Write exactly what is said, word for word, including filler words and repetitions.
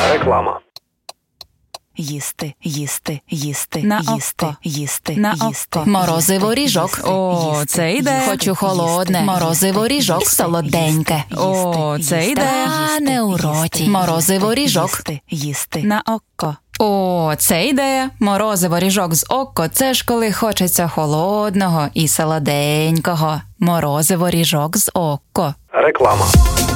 Реклама. Їсти, їсти, їсти, На їсти, око. їсти, На їсти. око. Морозиво ріжок. їсти, О, їсти, це йде. їсти, Хочу холодне. їсти, Морозиво ріжок. їсти, Солоденьке. їсти, О, їсти, це їсти, йде. їсти, Тане у їсти, роті. їсти, Морозиво ріжок. їсти, їсти. На око. О, це ідея. Морозиво ріжок з око. Це ж коли хочеться холодного і солоденького. Морозиво ріжок з око. Реклама.